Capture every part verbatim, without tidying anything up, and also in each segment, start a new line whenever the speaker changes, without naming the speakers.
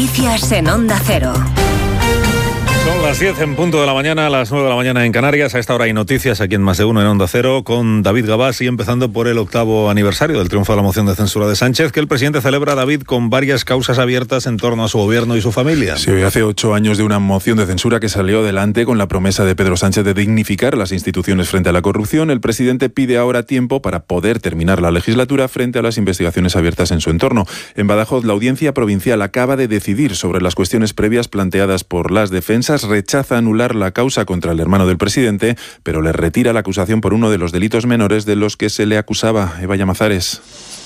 Noticias en Onda Cero.
Son las diez en punto de la mañana, a las nueve de la mañana en Canarias. A esta hora hay noticias aquí en Más de Uno en Onda Cero con David Gabás y empezando por el octavo aniversario del triunfo de la moción de censura de Sánchez, que el presidente celebra, David, con varias causas abiertas en torno a su gobierno y su familia.
Sí, hoy hace ocho años de una moción de censura que salió adelante con la promesa de Pedro Sánchez de dignificar las instituciones frente a la corrupción. El presidente pide ahora tiempo para poder terminar la legislatura frente a las investigaciones abiertas en su entorno. En Badajoz, la audiencia provincial acaba de decidir sobre las cuestiones previas planteadas por las defensas. Rechaza anular la causa contra el hermano del presidente, pero le retira la acusación por uno de los delitos menores de los que se le acusaba. Eva Llamazares.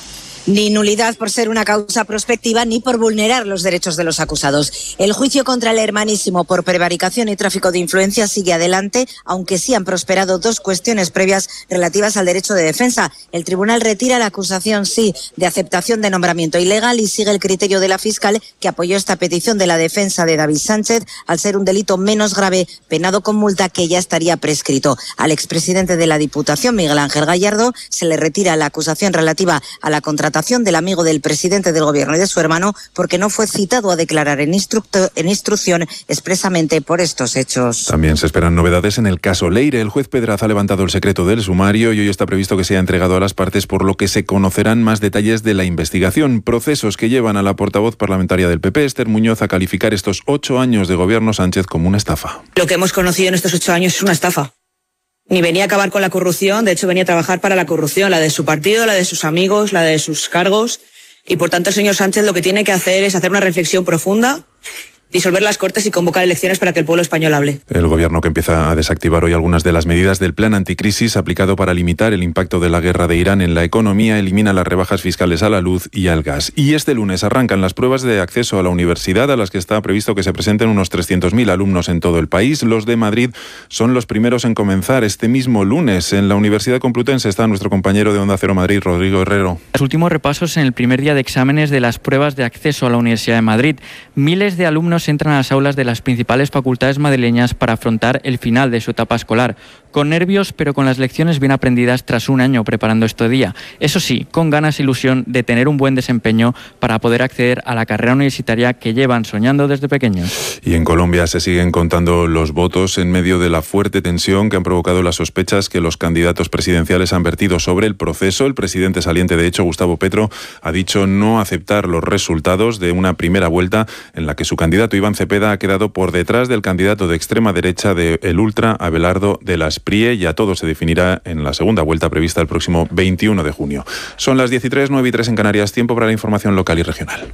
Ni nulidad por ser una causa prospectiva ni por vulnerar los derechos de los acusados. El juicio contra el hermanísimo por prevaricación y tráfico de influencias sigue adelante, aunque sí han prosperado dos cuestiones previas relativas al derecho de defensa. El tribunal retira la acusación, sí, de aceptación de nombramiento ilegal y sigue el criterio de la fiscal que apoyó esta petición de la defensa de David Sánchez al ser un delito menos grave, penado con multa, que ya estaría prescrito. Al expresidente de la Diputación, Miguel Ángel Gallardo, se le retira la acusación relativa a la contratación del amigo del presidente del gobierno y de su hermano porque no fue citado a declarar en, instructo, en instrucción expresamente por estos hechos.
También se esperan novedades en el caso Leire. El juez Pedraz ha levantado el secreto del sumario y hoy está previsto que sea entregado a las partes, por lo que se conocerán más detalles de la investigación. Procesos que llevan a la portavoz parlamentaria del P P, Esther Muñoz, a calificar estos ocho años de gobierno Sánchez como una estafa.
Lo que hemos conocido en estos ocho años es una estafa. Ni venía a acabar con la corrupción, de hecho venía a trabajar para la corrupción, la de su partido, la de sus amigos, la de sus cargos. Y por tanto el señor Sánchez lo que tiene que hacer es hacer una reflexión profunda, disolver las Cortes y convocar elecciones para que el pueblo español hable.
El gobierno, que empieza a desactivar hoy algunas de las medidas del plan anticrisis aplicado para limitar el impacto de la guerra de Irán en la economía, elimina las rebajas fiscales a la luz y al gas. Y este lunes arrancan las pruebas de acceso a la universidad, a las que está previsto que se presenten unos trescientos mil alumnos en todo el país. Los de Madrid son los primeros en comenzar este mismo lunes. En la Universidad Complutense está nuestro compañero de Onda Cero Madrid, Rodrigo Herrero.
Los últimos repasos en el primer día de exámenes de las pruebas de acceso a la Universidad de Madrid. Miles de alumnos entran a las aulas de las principales facultades madrileñas para afrontar el final de su etapa escolar. Con nervios, pero con las lecciones bien aprendidas tras un año preparando este día. Eso sí, con ganas e ilusión de tener un buen desempeño para poder acceder a la carrera universitaria que llevan soñando desde pequeños.
Y en Colombia se siguen contando los votos en medio de la fuerte tensión que han provocado las sospechas que los candidatos presidenciales han vertido sobre el proceso. El presidente saliente, de hecho, Gustavo Petro, ha dicho no aceptar los resultados de una primera vuelta en la que su candidato Iván Cepeda ha quedado por detrás del candidato de extrema derecha de el Ultra, Abelardo de las Prie. Ya todo se definirá en la segunda vuelta prevista el próximo veintiuno de junio. Son las diez y tres, nueve y tres en Canarias. Tiempo para la información local y regional.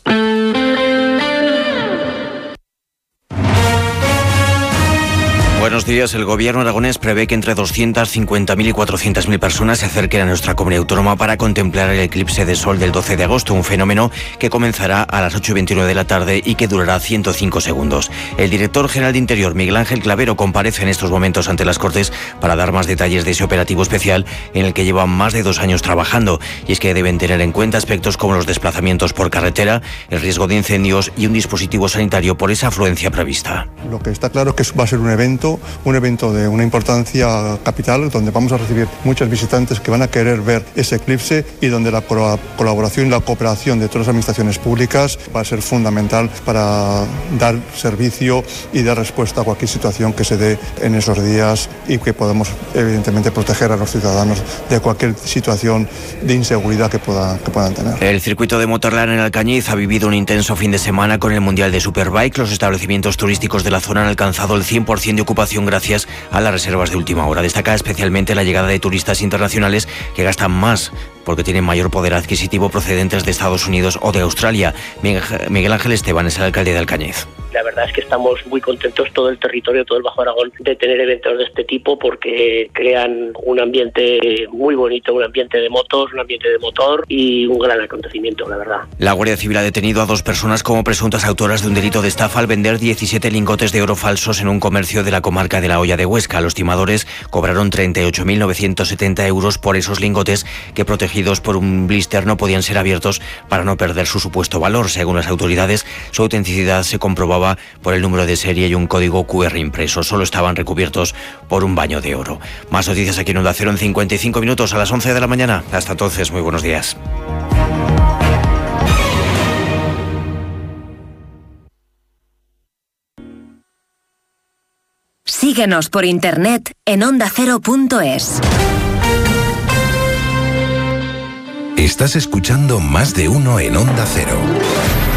Buenos días. El gobierno aragonés prevé que entre doscientas cincuenta mil y cuatrocientas mil personas se acerquen a nuestra comunidad autónoma para contemplar el eclipse de sol del doce de agosto, un fenómeno que comenzará a las ocho y veintinueve de la tarde y que durará ciento cinco segundos. El director general de Interior, Miguel Ángel Clavero, comparece en estos momentos ante las Cortes para dar más detalles de ese operativo especial en el que llevan más de dos años trabajando. Y es que deben tener en cuenta aspectos como los desplazamientos por carretera, el riesgo de incendios y un dispositivo sanitario por esa afluencia prevista.
Lo que está claro es que va a ser un evento un evento de una importancia capital, donde vamos a recibir muchos visitantes que van a querer ver ese eclipse y donde la colaboración y la cooperación de todas las administraciones públicas va a ser fundamental para dar servicio y dar respuesta a cualquier situación que se dé en esos días y que podamos evidentemente proteger a los ciudadanos de cualquier situación de inseguridad que, pueda, que puedan tener.
El circuito de Motorland en Alcañiz ha vivido un intenso fin de semana con el Mundial de Superbike. Los establecimientos turísticos de la zona han alcanzado el cien por ciento de ocupación gracias a las reservas de última hora. Destaca especialmente la llegada de turistas internacionales que gastan más porque tienen mayor poder adquisitivo procedentes de Estados Unidos o de Australia. Miguel Ángel Esteban es el alcalde de Alcañiz.
La verdad es que estamos muy contentos, todo el territorio, todo el Bajo Aragón, de tener eventos de este tipo porque crean un ambiente muy bonito, un ambiente de motos, un ambiente de motor y un gran acontecimiento, la verdad.
La Guardia Civil ha detenido a dos personas como presuntas autoras de un delito de estafa al vender diecisiete lingotes de oro falsos en un comercio de la comarca de La Hoya de Huesca. Los timadores cobraron treinta y ocho mil novecientos setenta euros por esos lingotes que, protegidos por un blister, no podían ser abiertos para no perder su supuesto valor. Según las autoridades, su autenticidad se comprobaba por el número de serie y un código cu erre impreso. Solo estaban recubiertos por un baño de oro. Más noticias aquí en Onda Cero en cincuenta y cinco minutos a las once de la mañana. Hasta entonces, muy buenos días.
Síguenos por internet en onda cero punto es.
Estás escuchando Más de Uno en Onda Cero.